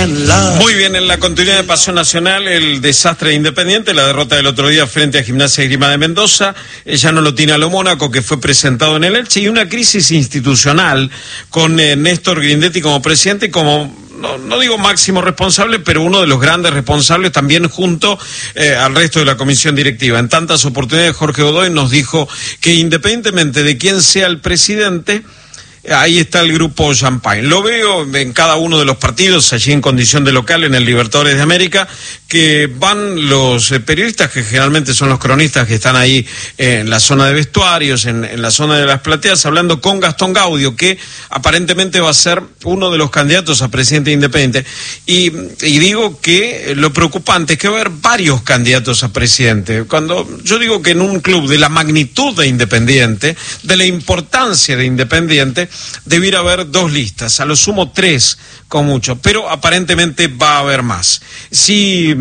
Muy bien, en la continuidad de Pasión Nacional, el desastre de Independiente, la derrota del otro día frente a Gimnasia y Esgrima de Mendoza, ya no lo tiene a lo Mónaco, que fue presentado en el Elche, y una crisis institucional con Néstor Grindetti como presidente y como... No digo máximo responsable, pero uno de los grandes responsables también junto al resto de la comisión directiva. En tantas oportunidades Jorge Godoy nos dijo que independientemente de quién sea el presidente, ahí está el grupo Champagne. Lo veo en cada uno de los partidos, allí en condición de local, en el Libertadores de América, que van los periodistas, que generalmente son los cronistas que están ahí en la zona de vestuarios, en la zona de las plateas, hablando con Gastón Gaudio, que aparentemente va a ser uno de los candidatos a presidente independiente. Y digo que lo preocupante es que va a haber varios candidatos a presidente. Cuando yo digo que en un club de la magnitud de Independiente, de la importancia de Independiente, debiera haber 2 listas, a lo sumo 3 con mucho, pero aparentemente va a haber más. Sí,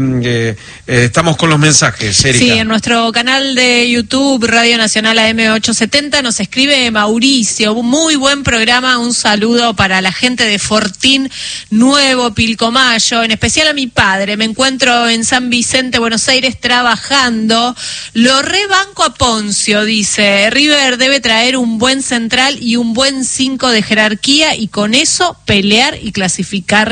estamos con los mensajes, Erika. Sí, en nuestro canal de YouTube, Radio Nacional AM870, nos escribe Mauricio, un muy buen programa, un saludo para la gente de Fortín Nuevo, Pilcomayo, en especial a mi padre. Me encuentro en San Vicente, Buenos Aires, trabajando. Lo rebanco a Poncio, dice. River debe traer un buen central y un buen 5 de jerarquía, y con eso pelear y clasificar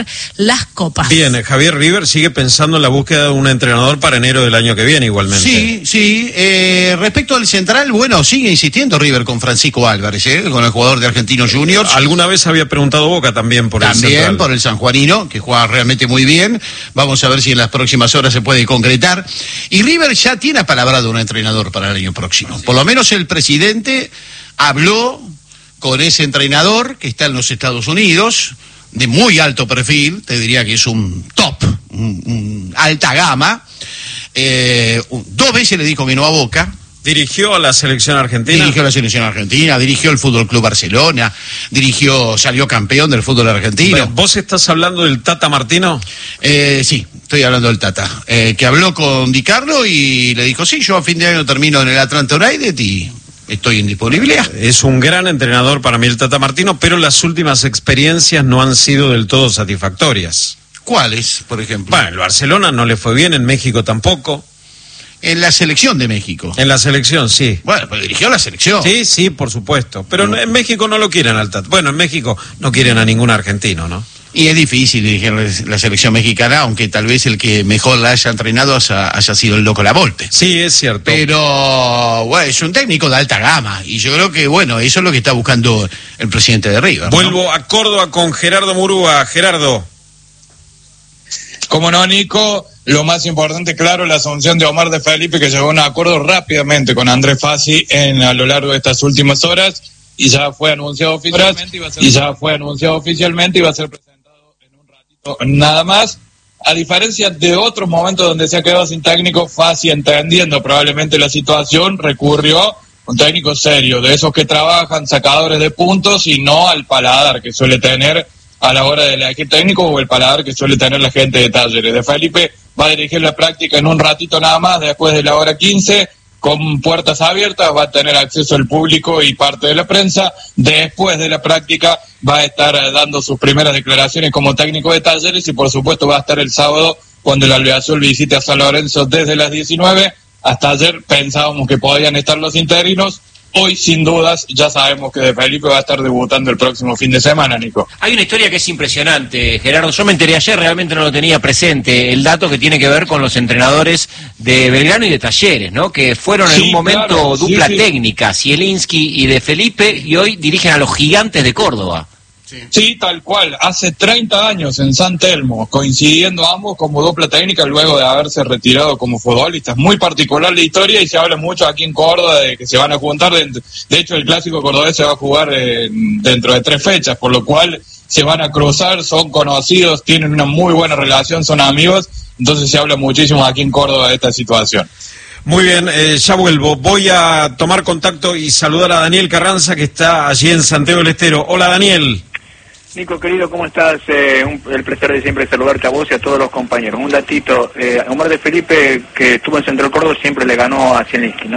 las copas. Bien, Javier, River sigue pensando en la búsqueda de un entrenador para enero del año que viene igualmente. Sí. Respecto al central, bueno, sigue insistiendo River con Francisco Álvarez, con el jugador de Argentinos Juniors. Alguna vez había preguntado Boca también por el central. También por el sanjuanino, que juega realmente muy bien. Vamos a ver si en las próximas horas se puede concretar. Y River ya tiene apalabrado un entrenador para el año próximo. Por lo menos el presidente habló con ese entrenador que está en los Estados Unidos, de muy alto perfil, te diría que es un top, un alta gama. 2 veces le dijo que no a Boca. ¿Dirigió a la selección argentina? Dirigió a la selección argentina, dirigió el Fútbol Club Barcelona, salió campeón del fútbol argentino. Bueno, ¿vos estás hablando del Tata Martino? Sí, estoy hablando del Tata, que habló con Di Carlo y le dijo, sí, yo a fin de año termino en el Atlanta United y estoy en disponibilidad. Es un gran entrenador para mí el Tata Martino, pero las últimas experiencias no han sido del todo satisfactorias. ¿Cuáles, por ejemplo? Bueno, el Barcelona no le fue bien, en México tampoco. En la selección de México. En la selección, sí. Bueno, pues dirigió la selección. Sí, por supuesto. Pero en México no lo quieren al Tata. Bueno, en México no quieren a ningún argentino, ¿no? Y es difícil dirigir la selección mexicana, aunque tal vez el que mejor la haya entrenado haya sido el Loco Lavolpe. Sí, es cierto. Pero, bueno, es un técnico de alta gama. Y yo creo que, bueno, eso es lo que está buscando el presidente de River, ¿no? Vuelvo a Córdoba con Gerardo Murúa. Gerardo. Como no, Nico, lo más importante, claro, la asunción de Omar de Felipe, que llegó a un acuerdo rápidamente con Andrés Fassi a lo largo de estas últimas horas, y ya fue anunciado oficialmente y va a ser presentado en un ratito nada más. A diferencia de otros momentos donde se ha quedado sin técnico, Fassi, entendiendo probablemente la situación, recurrió a un técnico serio, de esos que trabajan sacadores de puntos y no al paladar que suele tener a la hora de elegir técnico, o el paladar que suele tener la gente de Talleres. De Felipe va a dirigir la práctica en un ratito nada más, después de la hora 15, con puertas abiertas, va a tener acceso al público y parte de la prensa. Después de la práctica va a estar dando sus primeras declaraciones como técnico de Talleres, y por supuesto va a estar el sábado cuando el Albiazul visite a San Lorenzo desde las 19. Hasta ayer pensábamos que podían estar los interinos. Hoy, sin dudas, ya sabemos que De Felipe va a estar debutando el próximo fin de semana, Nico. Hay una historia que es impresionante, Gerardo. Yo me enteré ayer, realmente no lo tenía presente, el dato que tiene que ver con los entrenadores de Belgrano y de Talleres, ¿no? Que fueron en un momento claro, dupla técnica, Zielinski y De Felipe, y hoy dirigen a los Gigantes de Córdoba. Sí, tal cual. Hace 30 años en San Telmo, coincidiendo ambos como dupla técnica luego de haberse retirado como futbolistas. Muy particular la historia, y se habla mucho aquí en Córdoba de que se van a juntar. De hecho, el clásico cordobés se va a jugar dentro de 3 fechas, por lo cual se van a cruzar, son conocidos, tienen una muy buena relación, son amigos. Entonces se habla muchísimo aquí en Córdoba de esta situación. Muy bien, ya vuelvo. Voy a tomar contacto y saludar a Daniel Carranza, que está allí en Santiago del Estero. Hola, Daniel. Nico, querido, ¿cómo estás? El placer de siempre saludarte a vos y a todos los compañeros. Un datito, Omar de Felipe, que estuvo en Central Córdoba, siempre le ganó a Zielinski, ¿no?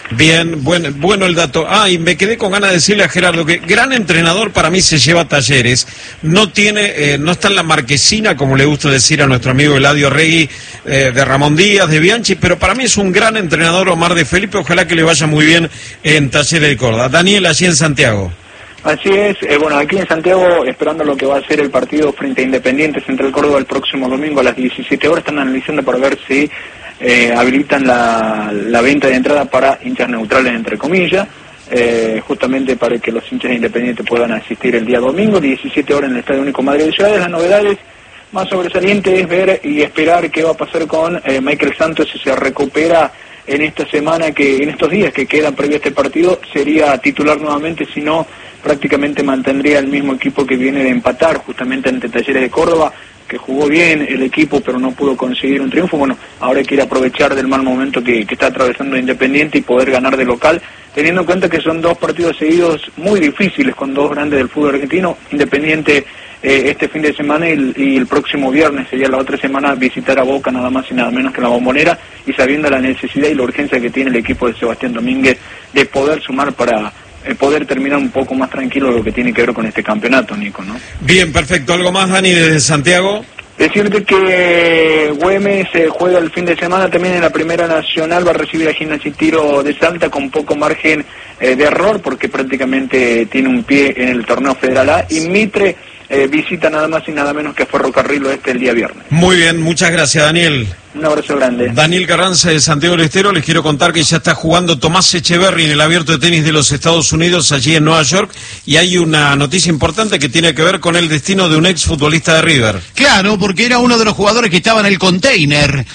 Bien, bueno el dato. Y me quedé con ganas de decirle a Gerardo que gran entrenador para mí se lleva Talleres. No está en la marquesina, como le gusta decir a nuestro amigo Eladio Regui, de Ramón Díaz, de Bianchi, pero para mí es un gran entrenador Omar de Felipe. Ojalá que le vaya muy bien en Talleres de Córdoba. Daniel, allí en Santiago. Así es, bueno, aquí en Santiago, esperando lo que va a ser el partido frente a Independiente Central Córdoba el próximo domingo a las 17 horas, están analizando para ver si habilitan la venta de entrada para hinchas neutrales, entre comillas, justamente para que los hinchas de Independiente puedan asistir el día domingo, 17 horas en el Estadio Único Madrid de Ciudades. Las novedades más sobresalientes es ver y esperar qué va a pasar con Michael Santos si se recupera en esta semana, que en estos días que quedan previo a este partido, sería titular nuevamente, si no, prácticamente mantendría el mismo equipo que viene de empatar justamente ante Talleres de Córdoba, que jugó bien el equipo pero no pudo conseguir un triunfo. Bueno, ahora quiere aprovechar del mal momento que está atravesando Independiente y poder ganar de local, teniendo en cuenta que son dos partidos seguidos muy difíciles con dos grandes del fútbol argentino. Independiente este fin de semana y el próximo viernes, sería la otra semana, visitar a Boca nada más y nada menos que la Bombonera, y sabiendo la necesidad y la urgencia que tiene el equipo de Sebastián Domínguez de poder sumar para poder terminar un poco más tranquilo lo que tiene que ver con este campeonato, Nico, ¿no? Bien, perfecto. ¿Algo más, Dani, desde Santiago? Decirte que Güemes juega el fin de semana también en la Primera Nacional, va a recibir a Gimnasia y Tiro de Salta con poco margen de error, porque prácticamente tiene un pie en el torneo Federal A, y Mitre visita nada más y nada menos que Ferrocarril Oeste el día viernes. Muy bien, muchas gracias, Daniel. Un abrazo grande. Daniel Carranza de Santiago del Estero. Les quiero contar que ya está jugando Tomás Echeverry en el Abierto de Tenis de los Estados Unidos, allí en Nueva York, y hay una noticia importante que tiene que ver con el destino de un exfutbolista de River. Claro, porque era uno de los jugadores que estaba en el container,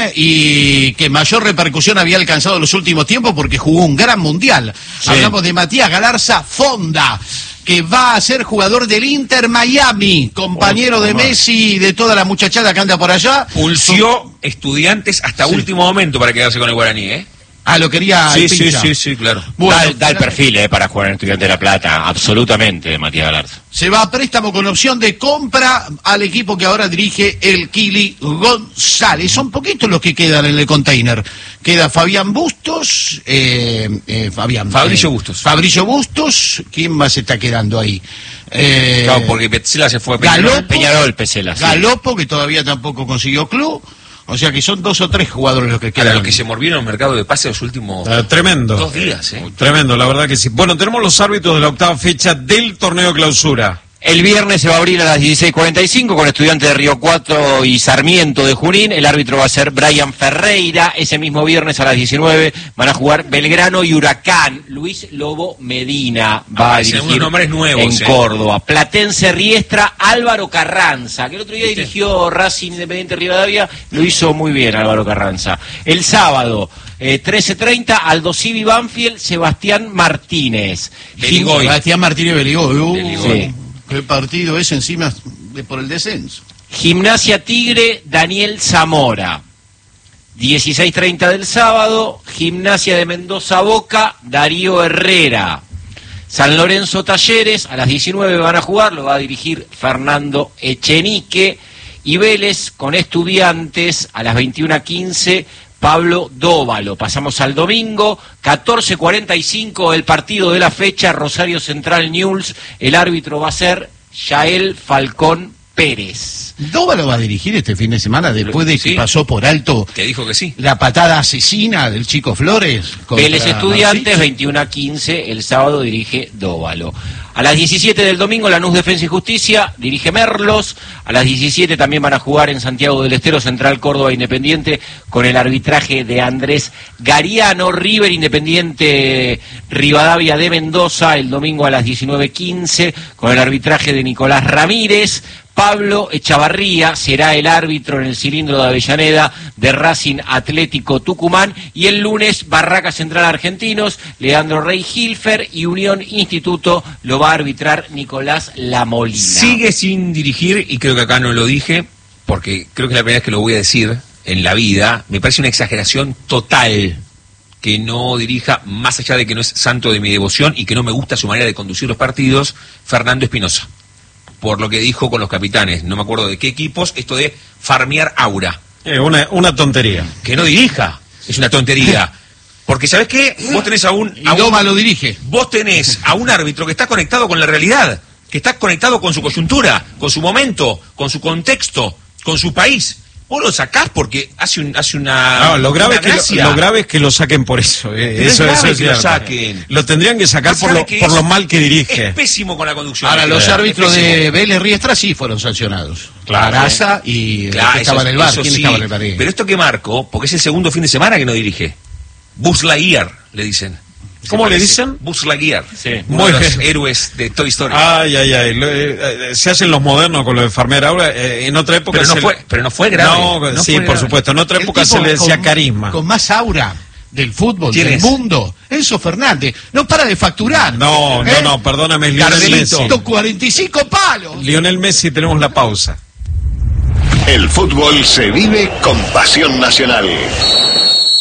y que mayor repercusión había alcanzado en los últimos tiempos porque jugó un gran mundial. Sí. Hablamos de Matías Galarza Fonda, que va a ser jugador del Inter Miami, compañero de Messi y de toda la muchachada que anda por allá. Pulsió Estudiantes hasta último momento para quedarse con el guaraní, ¿eh? Lo quería sí, claro. Bueno, da el perfil para jugar en Estudiantes de La Plata, absolutamente, de Matías Galarza. Se va a préstamo con opción de compra al equipo que ahora dirige el Kili González. Son poquitos los que quedan en el container. Queda Fabián Bustos, Fabricio Bustos. Fabricio Bustos, ¿quién más está quedando ahí? Claro, porque Petzela se fue a Peñarol, Petzela. Sí. Galopo, que todavía tampoco consiguió club. O sea que son 2 o 3 jugadores los que quedan. Los que se movieron en el mercado de pase los últimos tremendo. 2 días. Tremendo, la verdad que sí. Bueno, tenemos los árbitros de la octava fecha del torneo Clausura. El viernes se va a abrir a las 16:45 con Estudiantes de Río Cuarto y Sarmiento de Junín. El árbitro va a ser Brian Ferreira. Ese mismo viernes a las 19 van a jugar Belgrano y Huracán. Luis Lobo Medina va a dirigir unos nombres nuevos, en Córdoba. Platense Riestra, Álvaro Carranza, que el otro día dirigió Racing Independiente Rivadavia. Lo hizo muy bien Álvaro Carranza. El sábado 13:30, Aldo Civi Banfield, Sebastián Martínez. Sebastián Martínez Beligoy. Sí. ¿Qué partido es encima por el descenso? Gimnasia Tigre, Daniel Zamora. 16:30 del sábado, Gimnasia de Mendoza Boca, Darío Herrera. San Lorenzo Talleres, a las 19 van a jugar, lo va a dirigir Fernando Echenique. Y Vélez con Estudiantes, a las 21:15, Pablo Dóvalo. Pasamos al domingo, 14:45, el partido de la fecha, Rosario Central Newell's. El árbitro va a ser Yael Falcón Pérez. ¿Dóvalo va a dirigir este fin de semana después de que pasó por alto? Te dijo que sí. La patada asesina del Chico Flores. Vélez Estudiantes, 21:15, el sábado dirige Dóvalo. A las 17 del domingo, Lanús Defensa y Justicia, dirige Merlos. A las 17 también van a jugar en Santiago del Estero, Central Córdoba Independiente, con el arbitraje de Andrés Gariano. River Independiente Rivadavia de Mendoza, el domingo a las 19:15, con el arbitraje de Nicolás Ramírez. Pablo Echavarría será el árbitro en el cilindro de Avellaneda de Racing Atlético Tucumán. Y el lunes, Barraca Central Argentinos, Leandro Rey Hilfer, y Unión Instituto lo va a arbitrar Nicolás Lamolina. Sigue sin dirigir, y creo que acá no lo dije, porque creo que es la primera vez que lo voy a decir en la vida. Me parece una exageración total que no dirija, más allá de que no es santo de mi devoción y que no me gusta su manera de conducir los partidos, Fernando Espinosa. Por lo que dijo con los capitanes, no me acuerdo de qué equipos, esto de farmear aura. Una tontería. Que no dirija, es una tontería. Porque ¿sabés qué? Vos tenés Doma lo dirige. Vos tenés a un árbitro que está conectado con la realidad, que está conectado con su coyuntura, con su momento, con su contexto, con su país. Vos lo sacás porque hace una... No, lo grave es que lo saquen por eso. Eso es que lo saquen. Lo tendrían que sacar por lo mal que dirige. Es pésimo con la conducción. Ahora, los árbitros de Vélez Riestra sí fueron sancionados. Caraza y estaba en el bar. ¿Quién estaba en el bar? Pero esto que marco, porque es el segundo fin de semana que no dirige. Buzz Lightyear, le dicen. ¿Cómo le dicen? Buzz Lightyear. Sí. Uno de los héroes de Toy Story. Se hacen los modernos con los de Farmer ahora. En otra época... Pero no fue grave. No, sí, por supuesto. En otra época se le decía carisma. Con más aura del fútbol, del mundo. Enzo Fernández. No para de facturar. No, perdóname, Lionel Messi. 45 palos. Lionel Messi, tenemos la pausa. El fútbol se vive con pasión nacional.